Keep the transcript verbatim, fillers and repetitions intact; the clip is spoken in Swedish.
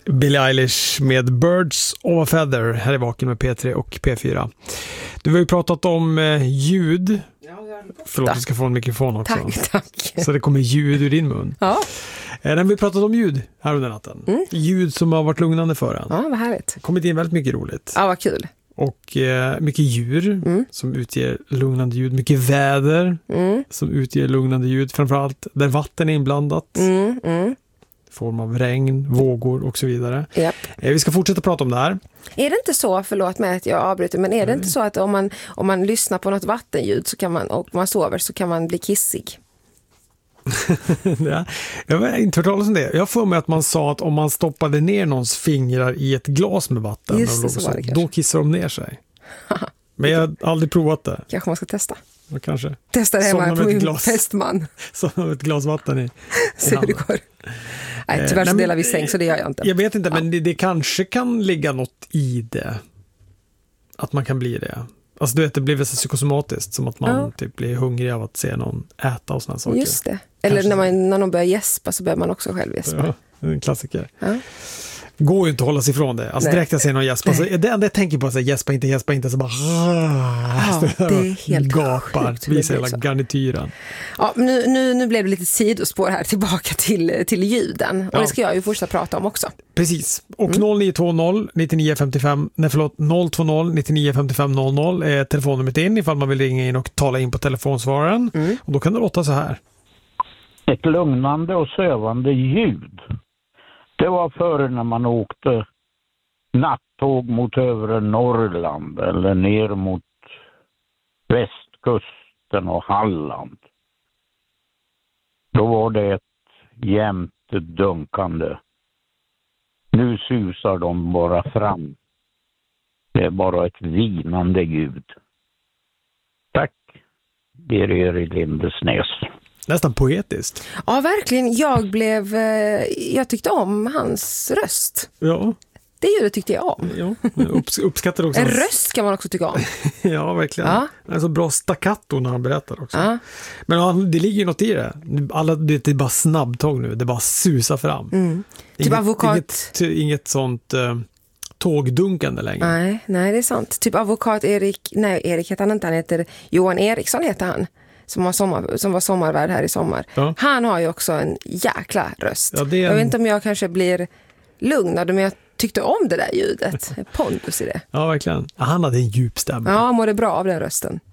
Billie Eilish med Birds of a Feather. Här är Vaken med P tre och P fyra. Du har ju pratat om eh, ljud. Förlåt, du ska få en mikrofon också. Tack, tack. Så det kommer ljud ur din mun. Ja. Eh, när vi pratat om ljud här under natten. Mm. Ljud som har varit lugnande för en. Ja, vad härligt. Kommit in väldigt mycket roligt. Ja, vad kul. Och eh, mycket djur mm. som utger lugnande ljud. Mycket väder mm. som utger lugnande ljud. Framförallt där vatten är inblandat. Mm, mm. Form av regn, vågor och så vidare. Yep. Eh, vi ska fortsätta prata om det här. Är det inte så, förlåt mig att jag avbryter, men är det mm. inte så att om man, om man lyssnar på något vattenljud så kan man, och man sover så kan man bli kissig? Ja, jag har inte hört talas om det. Jag får mig att man sa att om man stoppade ner någons fingrar i ett glas med vatten, Just det, så var det så, då kissar de ner sig. Men jag har aldrig provat det. Kanske man ska testa. Ja, kanske. Testa det hemma på min glas, fästman. Som ett glas vatten i. Se hur det går. Nej, tyvärr så delar vi säng, så det gör jag inte. Jag vet inte, ja. men det, det kanske kan ligga något i det. Att man kan bli det. Alltså du vet, det blir väl så psykosomatiskt, som att man ja. typ blir hungrig av att se någon äta och såna saker. Just det. Eller kanske när, man, när någon börjar gäspa så börjar man också själv gäspa. Ja, det är en klassiker. Ja. Går ju inte att hålla sig ifrån det. Alltså Nej. direkt jag ser någon gäspa. Så det enda jag tänker på är att gäspa inte, gäspa inte. Så bara... Ja, det är helt gapar. Visar hela garnityren. Ja, nu, nu, nu blev det lite sidospår här tillbaka till, till ljuden. Och ja. det ska jag ju fortsätta prata om också. Precis. Och mm. noll nio två noll nio nio fem fem, nej förlåt, noll två noll nio nio fem fem noll noll är telefonnumret in ifall man vill ringa in och tala in på telefonsvararen. Mm. Och då kan det låta så här. Ett lugnande och sövande ljud. Det var före när man åkte nattåg mot övre Norrland eller ner mot västkusten och Halland. Då var det ett jämnt dunkande. Nu susar de bara fram. Det är bara ett vinande ljud. Tack, Birger i Lindesnäs. Nästan poetiskt. Ja, verkligen. Jag blev... Jag tyckte om hans röst. Ja. Det ljudet tyckte jag om. Ja, upps- uppskattar också. En röst kan man också tycka om. Ja, verkligen. Ja. Det är så bra staccato när han berättar också. Ja. Men ja, det ligger ju något i det. Alla, det är bara snabbtåg nu. Det bara susar fram. Mm. Typ inget, avokat... Inget, inget sånt... Uh, tågdunkande längre. Nej, nej, det är sant. Typ advokat Erik... Nej, Erik heter han inte. Han heter Johan Eriksson heter han. Som var, sommar, som var sommarvärd här i sommar. Ja. Han har ju också en jäkla röst. Ja, det är en... Jag vet inte om jag kanske blir lugnad, men jag tyckte om det där ljudet. Pondus i det. Ja, verkligen. Han hade en djup stämma. Ja, han mådde bra av den rösten.